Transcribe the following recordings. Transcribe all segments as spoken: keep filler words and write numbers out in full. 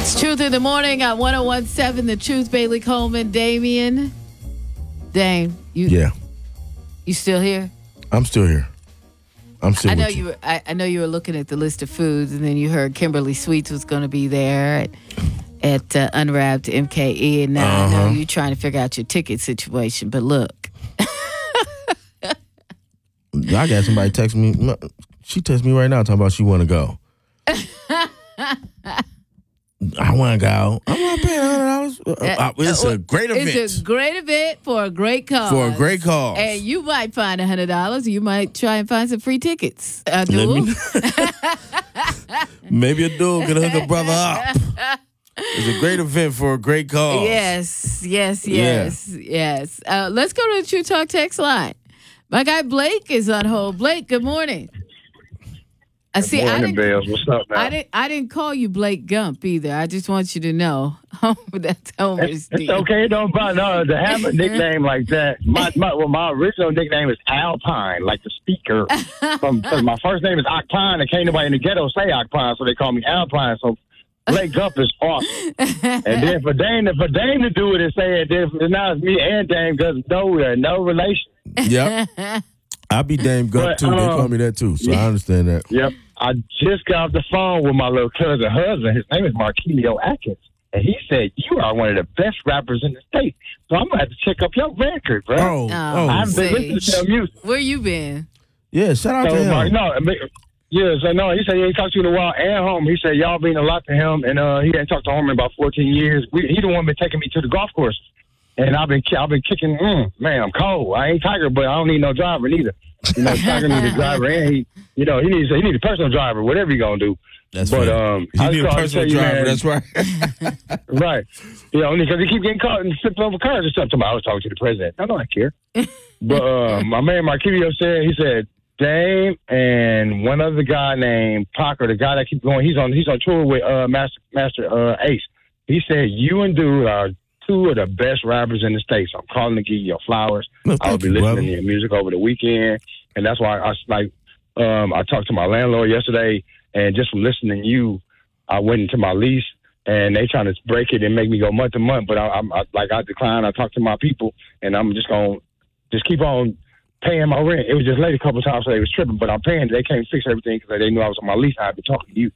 It's Truth in the Morning on one oh one point seven The Truth. Bailey Coleman, Damien. Dame, you Yeah. you still here? I'm still here. I'm still I know with you. you. Were, I, I know you were looking at the list of foods, and then you heard Kimberly Sweets was going to be there at, at uh, Unwrapped M K E, and now I Uh-huh. know you're trying to figure out your ticket situation. But look, I got somebody text me. She texted me right now talking about she want to go. I want to go. I'm not paying one hundred dollars. Uh, it's a great event. It's a great event for a great cause. For a great cause. And you might find one hundred dollars. You might try and find some free tickets. Uh, Let duel. me- Maybe a dude can hook a brother up. It's a great event for a great cause. Yes, yes, Yeah. yes, yes. Uh, let's go to the True Talk text line. My guy Blake is on hold. Blake, good morning. I see. I Morning, didn't, Bells. What's up, man? I didn't. I didn't call you Blake Gump either. I just want you to know. That's Homer's It's, it's deal. okay. Don't bother. No, to have a nickname like that. My my well, my original nickname is Alpine, like the speaker. From cause my first name is Octine, and can't nobody in the ghetto say Octine, so they call me Alpine. So Blake Gump is awesome. And then for Dame, for Dame to do it and say it, then now it's me and Dame because no, no relation. Yep. I be Dame Gump But, too. They um, call me that too, so I understand that. Yep. I just got off the phone with my little cousin husband. His name is Marquilio Atkins. And he said, you are one of the best rappers in the state. So I'm going to have to check up your record, bro. Oh, Oh, oh, I've been see. listening to your music. Where you been? yeah. Shout out So, to him. Mark, no, I mean, yeah, so no, he said he ain't talked to you in a while and home. He said y'all been a lot to him, and uh, he ain't talked to home in about fourteen years. We, he the one been taking me to the golf course. And I've been I've been kicking, mm, man, I'm cold. I ain't Tiger, but I don't need no driver neither. You know, Tiger needs a driver, and he, you know, he needs he needs a personal driver, whatever you gonna do. That's but, right. um, you I need just a called to personal tell you, driver. man- That's right. Right. You know, because he keep getting caught and flipping over cars and stuff. I was talking to the president. I don't care. But uh, my man Marquilio said, he said, Dame and one other guy named Parker, the guy that keeps going, he's on he's on tour with uh, Master Master uh, Ace. He said, you and Dude are two of the best rappers in the States. I'm calling to give you your flowers. No, I'll thank be you, listening brother. to your music over the weekend. And that's why I like um, I talked to my landlord yesterday, and just from listening to you, I went into my lease, and they trying to break it and make me go month to month. But I, I'm I, like I declined. I talked to my people, and I'm just gonna just keep on paying my rent. It was just late a couple of times, so they was tripping. But I'm paying. They can't fix everything because they knew I was on my lease. I've been talking to you,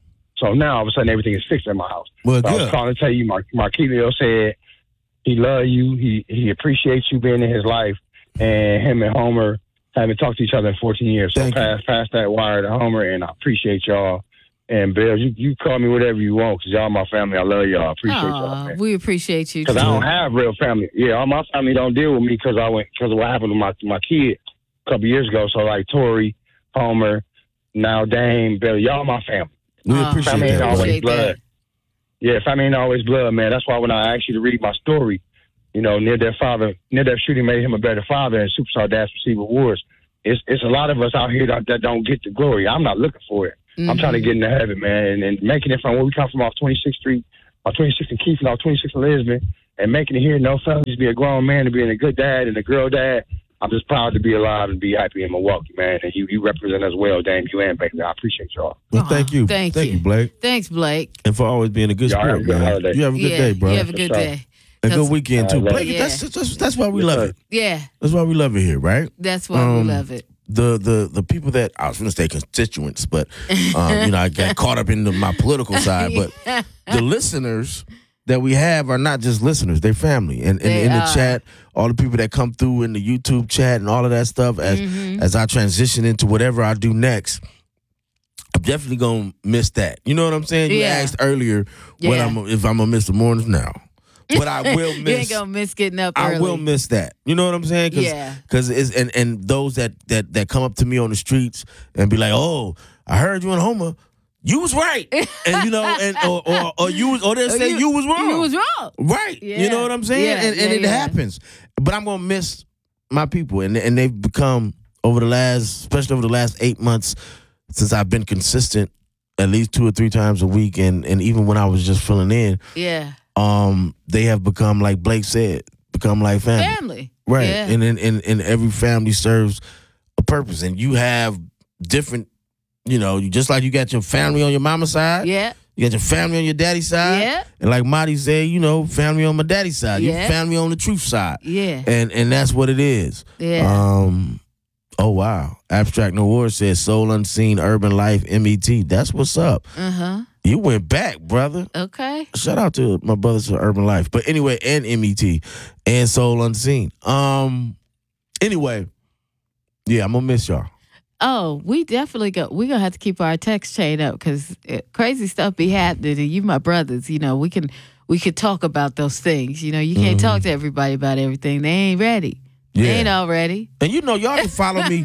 so now all of a sudden everything is fixed in my house. Well, So I was good. calling to tell you, Mar- Marquilio said he love you. He he appreciates you being in his life, and him and Homer haven't talked to each other in fourteen years. So Thank you. pass pass that wire to Homer, and I appreciate y'all. And Bill, you, you call me whatever you want because y'all my family. I love y'all. I appreciate y'all, Aw, man. we appreciate you. Because I too. don't have real family. Yeah, all my family don't deal with me because I went because of what happened to my my kid a couple years ago. So like Tori, Homer, now Dame, Bill, y'all my family. We Oh, appreciate Family ain't that. always brother. Appreciate blood. that. Yeah, family ain't always blood, man. That's why when I asked you to read my story, you know, near their father, near their shooting made him a better father, and Superstar Dash receive awards. It's it's a lot of us out here that, that don't get the glory. I'm not looking for it. I'm trying to get into heaven, man, and, and making it from where we come from off twenty-sixth Street, off twenty-sixth and Keith, and off twenty-sixth and Lisbon, and making it here, no felonies, be a grown man, and being a good dad and a girl dad. I'm just proud to be alive and be happy in Milwaukee, man. And you, you represent us well, Dame. You and Baker. I appreciate y'all. Well, thank you. Thank thank you. you, Blake. Thanks, Blake. And for always being a good Y'all have spirit, a good man. holiday. You have a good yeah, day, bro. you have a good For sure. day. a good 'Cause- weekend, too. I love Blake, it. that's, that's, that's why we Yes, love sir. it. Yeah, That's why we love it here, right? that's why Um, we love it. The the the people that I was going to say constituents, but um, you know I got caught up in the, my political side. But the listeners that we have are not just listeners; they're family. And, and They in the are. chat, all the people that come through in the YouTube chat and all of that stuff. As Mm-hmm. as I transition into whatever I do next, I'm definitely gonna miss that. You know what I'm saying? You Yeah. asked earlier what Yeah. I'm if I'm gonna miss the mornings now, but I will you miss. ain't gonna miss getting up I early. will miss that. You know what I'm saying? Cause, Yeah. Cause it's and, and those that, that that come up to me on the streets and be like, "Oh, I heard you in Homer. You was right," and you know, and or or, or you was, or they Oh, say you, was wrong. You was wrong. Right. Yeah. You know what I'm saying? Yeah, and and yeah, it yeah. happens. But I'm gonna miss my people, and and they've become over the last, especially over the last eight months, since I've been consistent at least two or three times a week, and and even when I was just filling in, Yeah, um, they have become, like Blake said, become like family. family. Right. Yeah. And, and, and, and every family serves a purpose. And you have different, you know, you just like you got your family on your mama's side, yeah. You got your family on your daddy's side. Yeah. And like Marty said, you know, family on my daddy's side. Yeah. You family on the truth side. Yeah. And and that's what it is. Yeah. Um. Oh wow. Abstract Noir says Soul Unseen, Urban Life, M E T. That's what's up. Uh huh. You went back, brother. Okay. Shout out to my brothers to Urban Life. But anyway, and M E T and Soul Unseen. Um. Anyway, yeah, I'm gonna miss y'all. Oh, we definitely go. We're gonna have to keep our text chain up because crazy stuff be happening, and you, my brothers, you know, we can we could talk about those things. You know, you can't Mm-hmm. talk to everybody about everything. They ain't ready. Yeah. They ain't all ready. And you know, y'all can follow me.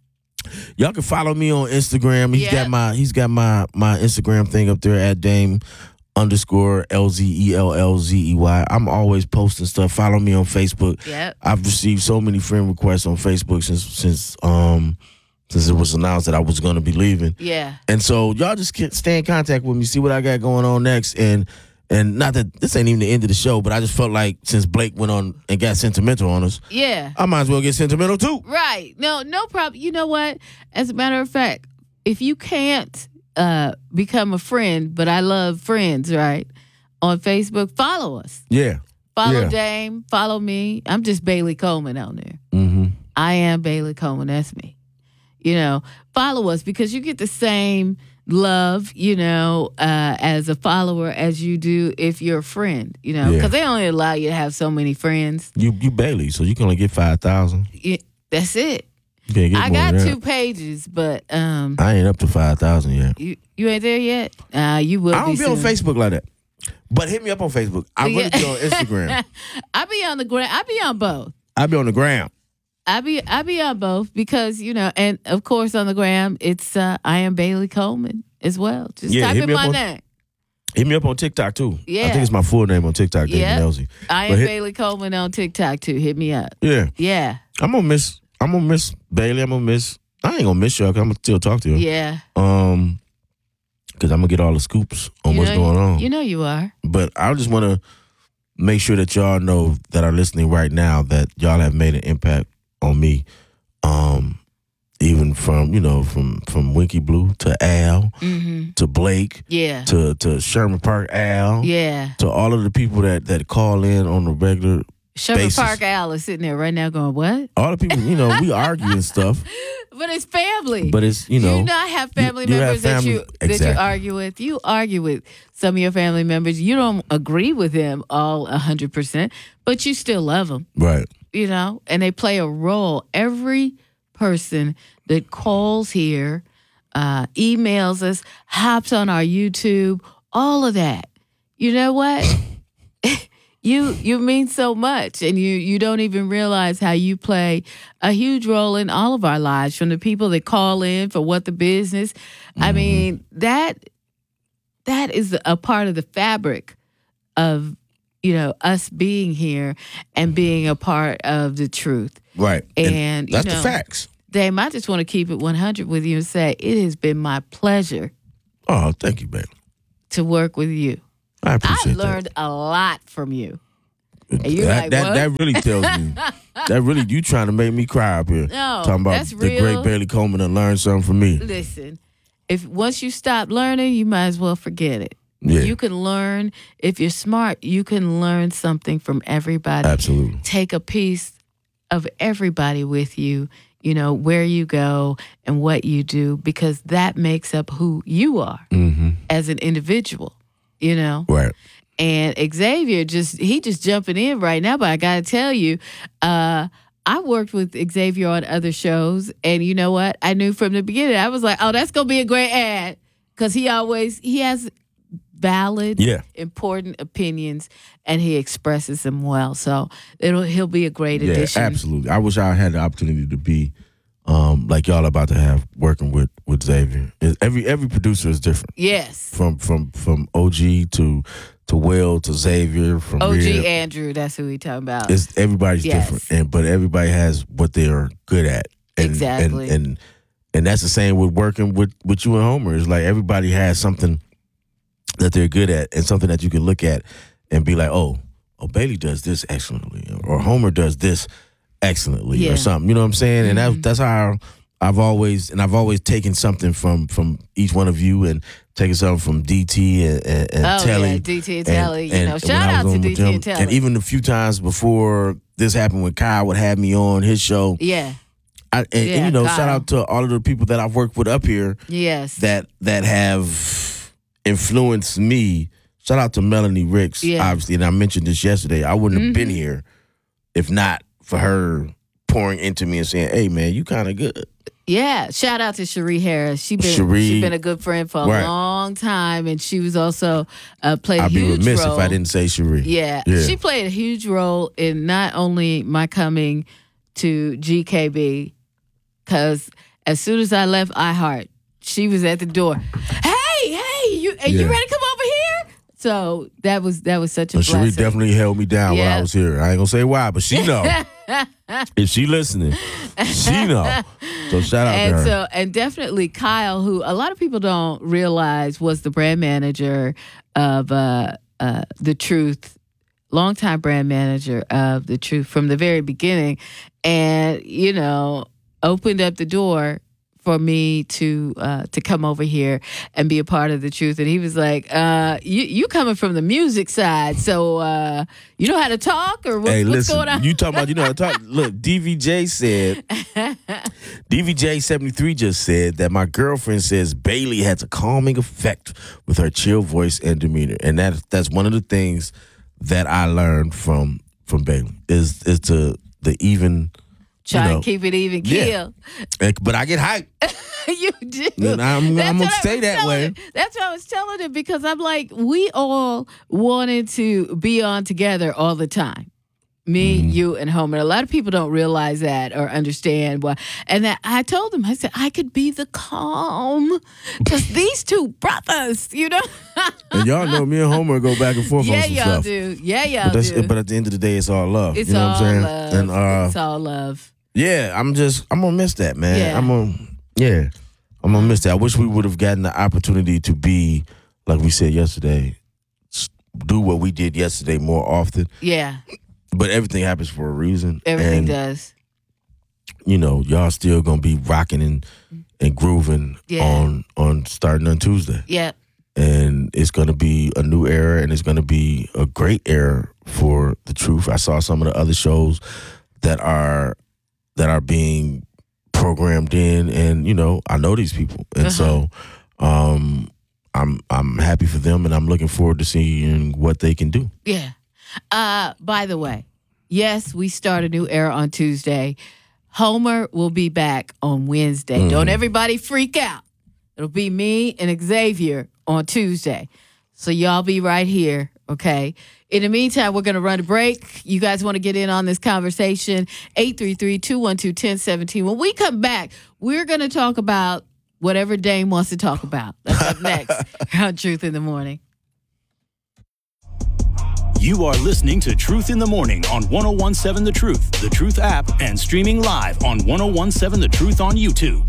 Y'all can follow me on Instagram. He's Yeah. got my he's got my my Instagram thing up there at Dame underscore L Z E L L Z E Y. I'm always posting stuff. Follow me on Facebook. Yep. I've received so many friend requests on Facebook since since um since it was announced that I was gonna be leaving. Yeah. And so y'all just can stay in contact with me, see what I got going on next. And and not that this ain't even the end of the show, but I just felt like since Blake went on and got sentimental on us, Yeah. I might as well get sentimental too. Right. No, no problem. You know what? As a matter of fact, if you can't uh, become a friend, but I love friends, right? On Facebook, follow us. Yeah. Follow Yeah. Dame. Follow me. I'm just Bailey Coleman on there. Mm-hmm. I am Bailey Coleman. That's me. You know, follow us because you get the same love, you know, uh, as a follower as you do if you're a friend, you know, Yeah. because they only allow you to have so many friends. You you Bailey, so you can only get five thousand. You, that's it. You can't get I more got than that. two pages, but um, I ain't up to five thousand yet. you you ain't there yet. Uh, you will. I don't be, be on soon. Facebook like that. But hit me up on Facebook. I really Yeah. be on Instagram. I be on the gram. I be on both. I be on the gram. I be I be on both because you know, and of course on the gram it's uh, I am Bailey Coleman as well. Just Yeah, type hit in me up my on- name. Hit me up on TikTok too. Yeah. I think it's my full name on TikTok, David Yeah. Elsie. I But am hit- Bailey Coleman on TikTok too. Hit me up. Yeah. Yeah, I'm gonna miss I'm gonna miss Bailey. I'm gonna miss I ain't gonna miss y'all because I'm gonna still talk to you. yeah. Um because I'm gonna get all the scoops on You what's know, going on. You know you are. But I just wanna make sure that y'all know that are listening right now that y'all have made an impact on me. Um, even from, you know, from from Winky Blue to Al Mm-hmm. to Blake Yeah, to to Sherman Park Al yeah. to all of the people that that call in on the regular, Sherman basis. Park Al is sitting there right now going, what? all the people, you know, we argue and stuff, But it's family. but it's, you Do know, you not have family you- you members have family- that you that you exactly. argue with? You argue with some of your family members. You don't agree with them all a hundred percent, but you still love them. right. You know, and they play a role. Every person that calls here, uh, emails us, hops on our YouTube, all of that. You know what? you you mean so much, and you you don't even realize how you play a huge role in all of our lives. From the people that call in for what the business. I mean that that is a part of the fabric of, you know, us being here and being a part of the truth. Right. And, you that's know, the facts. Dame, I just want to keep it one hundred with you and say it has been my pleasure Oh, thank you, baby. to work with you. I appreciate I've learned a lot from you. that. and you're that, like, that, what? that really tells me. That really, you trying to make me cry up here. No, Talking about that's the real. great Bailey Coleman and learn something from me. Listen, if once you stop learning, you might as well forget it. Yeah. You can learn. If you're smart, you can learn something from everybody. Absolutely. Take a piece of everybody with you, you know, where you go and what you do, because that makes up who you are Mm-hmm. as an individual, you know? Right. And Xavier just, he just jumping in right now, but I got to tell you, uh, I worked with Xavier on other shows, and you know what? I knew from the beginning, I was like, oh, that's going to be a great ad, because he always, he has valid, Yeah. important opinions, and he expresses them well. So it'll he'll be a great Yeah, addition. absolutely. I wish I had the opportunity to be um, like y'all about to have working with with Xavier. It- Every every producer is different. Yes. From from from O G to to Will to Xavier from O G Rhea. Andrew, that's who we talking about. It's everybody's Yes. different, and but everybody has what they are good at. And, Exactly. And, and and that's the same with working with with you and Homer. It's like everybody has something that they're good at, and something that you can look at and be like, oh, oh, Bailey does this excellently, or Homer does this excellently, Yeah. or something. You know what I'm saying? And Mhm. that, that's how our, I've always and I've always taken something from from each one of you and taken something from D T and, and, and oh, Telly. Yeah, D T and Telly. You and, know, and shout out to D T and Telly. And even a few times before this happened, when Kyle would have me on his show. Yeah. I, and, yeah, and you know, Kyle. shout out to all of the people that I've worked with up here. Yes. That that have influenced me. Shout out to Melanie Ricks, yeah. obviously, and I mentioned this yesterday. I wouldn't have mm-hmm. been here if not for her pouring into me and saying, "Hey, man, you kind of good." Yeah, shout out to Cherie Harris. She been Cherie, she been a good friend for a right. long time, and she was also uh, played a I'd huge be remiss role. if I didn't say Cherie. Yeah. yeah, she played a huge role in not only my coming to G K B, because as soon as I left iHeart, she was at the door. Hey, hey, you are yeah. you ready to come over here? So that was that was such a but blessing. Cherie definitely held me down yeah. when I was here. I ain't gonna say why, but she know. If she listening, she know. So shout out and to her. So, and definitely Kyle, who a lot of people don't realize was the brand manager of uh, uh, The Truth, longtime brand manager of The Truth from the very beginning, and you know opened up the door for me to uh, to come over here and be a part of The Truth. And he was like, uh, you, you coming from the music side, so uh, you know how to talk? Or what, hey, what's listen, going on? you talking about you know how to talk? Look, D V J said, D V J seventy-three just said that my girlfriend says Bailey has a calming effect with her chill voice and demeanor. And that that's one of the things that I learned from from Bailey is, is to the even... Try you know, and keep it even yeah. kill. But I get hyped. You do. And I'm, I'm going to stay that way. Him. That's what I was telling him, because I'm like, we all wanted to be on together all the time. Me, mm-hmm. you, and Homer. A lot of people don't realize that or understand why. And that I told him, I said, I could be the calm. Because these two brothers, you know. And y'all know me and Homer go back and forth yeah, on some y'all stuff. do. Yeah, y'all but that's, do. But at the end of the day, it's all love. It's you know all what I'm saying? love. And, uh, it's all love. Yeah, I'm just, I'm going to miss that, man. Yeah. I'm going to, yeah, I'm going to miss that. I wish we would have gotten the opportunity to be, like we said yesterday, do what we did yesterday more often. Yeah. But everything happens for a reason. Everything and, does. You know, y'all still going to be rocking and, and grooving yeah. on, on starting on Tuesday. Yeah. And it's going to be a new era, and it's going to be a great era for The Truth. I saw some of the other shows that are that are being programmed in, and you know, I know these people, and uh-huh. so um, I'm I'm happy for them, and I'm looking forward to seeing what they can do. Yeah. Uh, by the way, yes, we start a new era on Tuesday. Homer will be back on Wednesday. Mm. Don't everybody freak out. It'll be me and Xavier on Tuesday. So y'all be right here, okay? In the meantime, we're going to run a break. You guys want to get in on this conversation, eight three three, two one two, one zero one seven. When we come back, we're going to talk about whatever Dame wants to talk about. That's up next on Truth in the Morning. You are listening to Truth in the Morning on one oh one seven The Truth, The Truth app, and streaming live on one oh one seven The Truth on YouTube.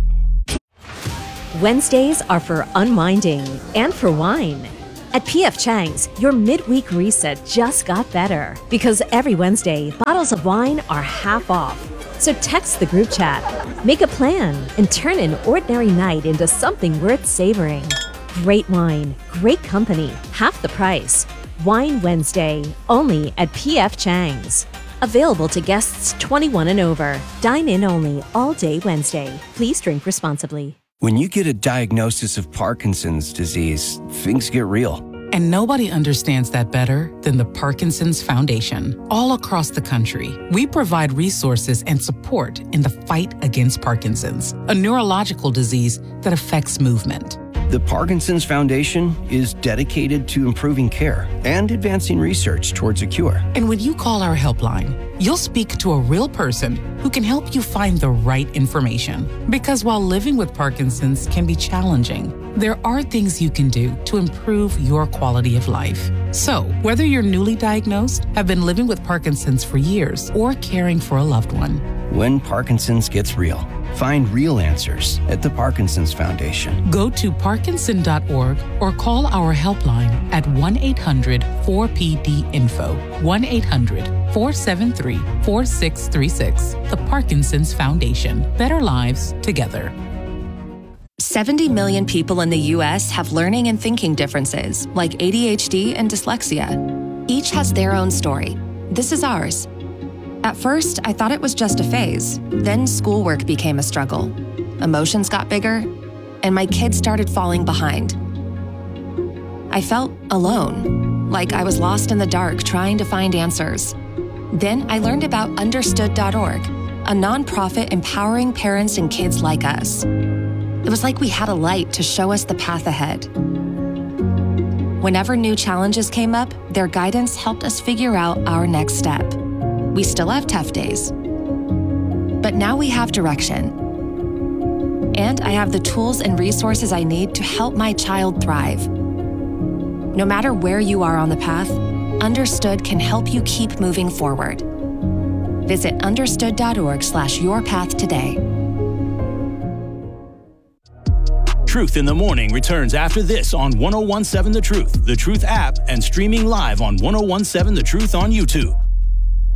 Wednesdays are for unwinding and for wine. At P F Chang's, your midweek reset just got better because every Wednesday, bottles of wine are half off. So text the group chat, make a plan, and turn an ordinary night into something worth savoring. Great wine, great company, half the price. Wine Wednesday, only at P F Chang's. Available to guests twenty-one and over. Dine in only all day Wednesday. Please drink responsibly. When you get a diagnosis of Parkinson's disease, things get real. And nobody understands that better than the Parkinson's Foundation. All across the country, we provide resources and support in the fight against Parkinson's, a neurological disease that affects movement. The Parkinson's Foundation is dedicated to improving care and advancing research towards a cure. And when you call our helpline, you'll speak to a real person who can help you find the right information. Because while living with Parkinson's can be challenging, there are things you can do to improve your quality of life. So, whether you're newly diagnosed, have been living with Parkinson's for years, or caring for a loved one, when Parkinson's gets real, Find real answers at the Parkinson's Foundation. Go to parkinson dot org or call our helpline at one eight hundred four P D info, one eight hundred four seven three four six three six. The Parkinson's Foundation. Better lives together. seventy million people in the U S have learning and thinking differences, like A D H D and dyslexia. Each has their own story. This is ours. At first, I thought it was just a phase. Then schoolwork became a struggle. Emotions got bigger, and my kids started falling behind. I felt alone, like I was lost in the dark trying to find answers. Then I learned about understood dot org, a nonprofit empowering parents and kids like us. It was like we had a light to show us the path ahead. Whenever new challenges came up, their guidance helped us figure out our next step. We still have tough days, but now we have direction. And I have the tools and resources I need to help my child thrive. No matter where you are on the path, Understood can help you keep moving forward. Visit understood dot org slash your path today. Truth in the Morning returns after this on ten seventeen The Truth, The Truth app, and streaming live on ten seventeen The Truth on YouTube.